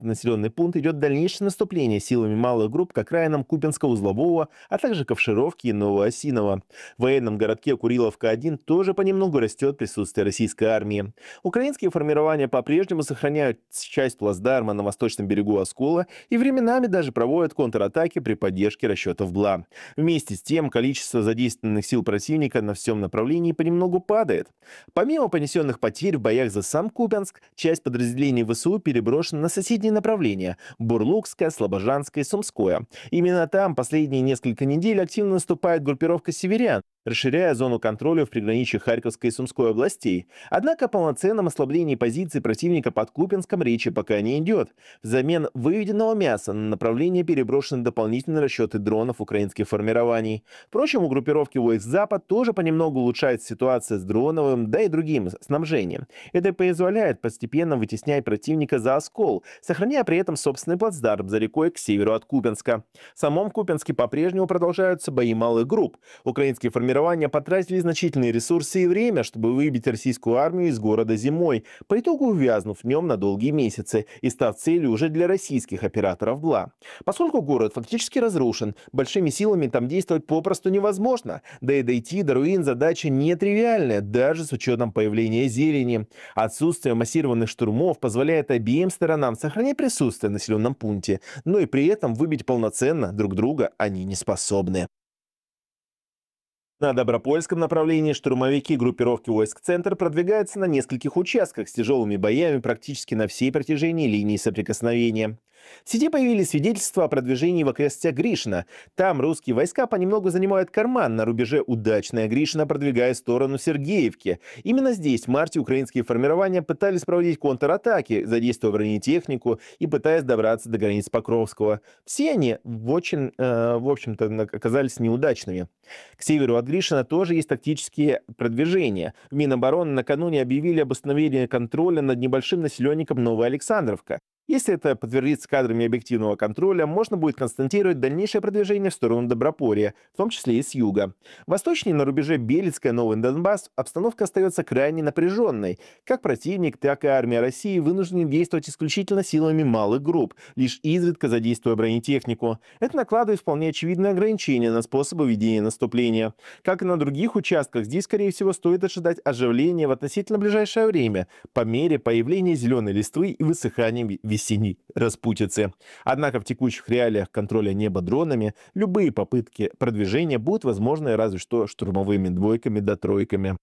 населенный пункт идет дальнейшее наступление силами малых групп к окраинам Купянска-Узлового, а также Ковшировки и Новоосиново. В военном городке Куриловка-1 тоже понемногу растет присутствие российской армии. Украинские формирования по-прежнему сохраняют часть плацдарма на восточном берегу Оскола и временами даже проводят контратаки при поддержке расчетов БЛА. Вместе с тем, количество задействованных сил противника на всем направлении понемногу падает. Помимо понесенных потерь в боях за сам Купянск, часть подразделений ВСУ переброшена на соседние направления – Бурлукское, Слобожанское и Сумское. Именно там последние несколько недель активно наступает группировка северян, расширяя зону контроля в приграничье Харьковской и Сумской областей. Однако о полноценном ослаблении позиций противника под Купянском речи пока не идет. Взамен выведенного мяса на направление переброшены дополнительные расчеты дронов украинских формирований. Впрочем, у группировки войск «Запад» тоже понемногу улучшается ситуация с дроновым, да и другим снабжением. Это позволяет постепенно вытеснять противника за Оскол, сохраняя при этом собственный плацдарм за рекой к северу от Купянска. В самом Купянске по-прежнему продолжаются бои малых групп. Украинские формирования потратили значительные ресурсы и время, чтобы выбить российскую армию из города зимой, по итогу увязнув в нем на долгие месяцы и став целью уже для российских операторов БЛА. Поскольку город фактически разрушен, большими силами там действовать попросту невозможно, да и дойти до руин задача нетривиальная, даже с учетом появления зелени. Отсутствие массированных штурмов позволяет обеим сторонам сохранять присутствие в населенном пункте, но и при этом выбить полноценно друг друга они не способны. На Добропольском направлении штурмовики группировки войск «Центр» продвигаются на нескольких участках с тяжелыми боями практически на всей протяжении линии соприкосновения. В сети появились свидетельства о продвижении в окрестностях Гришина. Там русские войска понемногу занимают Карман на рубеже Удачное Гришина, продвигая в сторону Сергеевки. Именно здесь в марте украинские формирования пытались проводить контратаки, задействуя бронетехнику и пытаясь добраться до границ Покровского. Все они в общем-то, оказались неудачными. К северу от Гришина тоже есть тактические продвижения. В Минобороны накануне объявили об установлении контроля над небольшим населенником Новоалександровка. Если это подтвердится кадрами объективного контроля, можно будет констатировать дальнейшее продвижение в сторону Доброполья, в том числе и с юга. Восточнее на рубеже Белецкая, Новый Донбасс обстановка остается крайне напряженной. Как противник, так и армия России вынуждены действовать исключительно силами малых групп, лишь изредка задействуя бронетехнику. Это накладывает вполне очевидные ограничения на способы ведения наступления. Как и на других участках, здесь, скорее всего, стоит ожидать оживления в относительно ближайшее время, по мере появления зеленой листвы и высыхания весенней распутицы. Однако в текущих реалиях контроля неба дронами любые попытки продвижения будут возможны разве что штурмовыми двойками да тройками.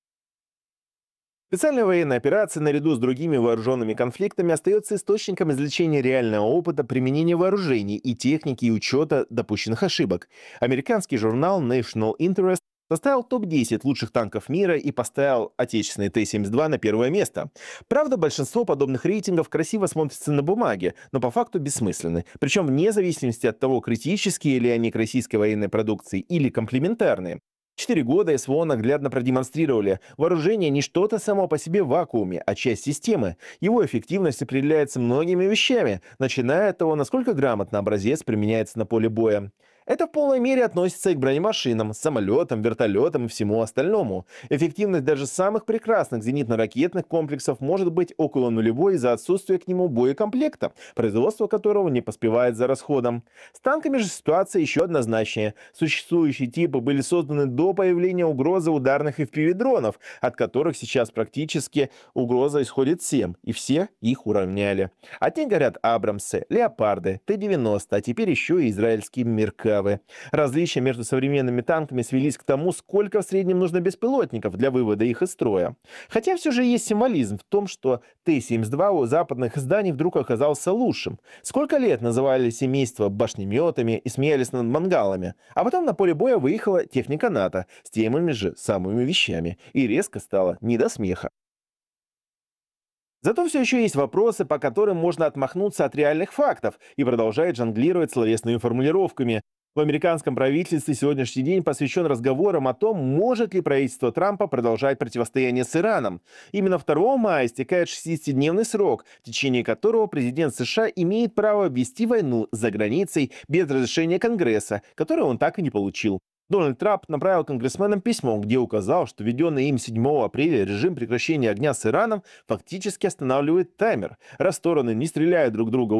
Специальная военная операция наряду с другими вооруженными конфликтами остается источником извлечения реального опыта применения вооружений и техники и учета допущенных ошибок. Американский журнал National Interest составил топ-10 лучших танков мира и поставил отечественный Т-72 на первое место. Правда, большинство подобных рейтингов красиво смотрятся на бумаге, но по факту бессмысленны. Причем вне зависимости от того, критические ли они к российской военной продукции или комплементарные. 4 года СВО наглядно продемонстрировали, вооружение не что-то само по себе в вакууме, а часть системы. Его эффективность определяется многими вещами, начиная от того, насколько грамотно образец применяется на поле боя. Это в полной мере относится и к бронемашинам, самолетам, вертолетам и всему остальному. Эффективность даже самых прекрасных зенитно-ракетных комплексов может быть около нулевой из-за отсутствия к нему боекомплекта, производство которого не поспевает за расходом. С танками же ситуация еще однозначнее. Существующие типы были созданы до появления угрозы ударных FPV-дронов, от которых сейчас практически угроза исходит всем, и все их уравняли. Одни говорят Абрамсы, Леопарды, Т-90, а теперь еще и израильские Меркавы. Различия между современными танками свелись к тому, сколько в среднем нужно беспилотников для вывода их из строя. Хотя все же есть символизм в том, что Т-72 у западных изданий вдруг оказался лучшим. Сколько лет называли семейство башнеметами и смеялись над мангалами, а потом на поле боя выехала техника НАТО с теми же самыми вещами, и резко стало не до смеха. Зато все еще есть вопросы, по которым можно отмахнуться от реальных фактов и продолжать жонглировать словесными формулировками. В американском правительстве сегодняшний день посвящен разговорам о том, может ли правительство Трампа продолжать противостояние с Ираном. Именно 2 мая истекает 60-дневный срок, в течение которого президент США имеет право ввести войну за границей без разрешения Конгресса, которое он так и не получил. Дональд Трамп направил конгрессменам письмо, где указал, что введенный им 7 апреля режим прекращения огня с Ираном фактически останавливает таймер, раз стороны не стреляют друг друга